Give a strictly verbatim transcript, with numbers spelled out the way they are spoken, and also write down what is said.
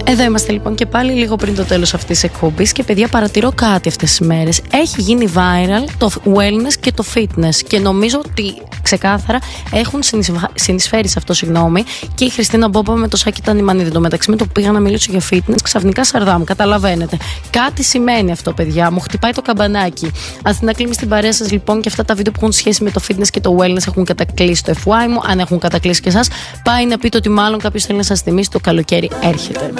Εδώ είμαστε λοιπόν και πάλι λίγο πριν το τέλος αυτής της εκπομπής και παιδιά, παρατηρώ κάτι αυτές τις μέρες. Έχει γίνει viral το wellness και το fitness και νομίζω ότι ξεκάθαρα έχουν συνεισφέρει σε αυτό, συγγνώμη, και η Χριστίνα Μπόμπα με το Σάκη Τανιμανίδη. Το μεταξύ με το πήγα να μιλήσω για fitness, ξαφνικά Σαρδάμ, καταλαβαίνετε. Κάτι σημαίνει αυτό, παιδιά. Μου χτυπάει το καμπανάκι. Αθηνά Κλίμη στην παρέα σας λοιπόν, και αυτά τα βίντεο που έχουν σχέση με το fitness και το wellness έχουν κατακλείσει το εφ γουάι μου. Αν έχουν κατακλείσει και εσάς, πάει να πείτε ότι μάλλον κάποιος θέλει να σας θυμίσει το καλοκαίρι έρχεται.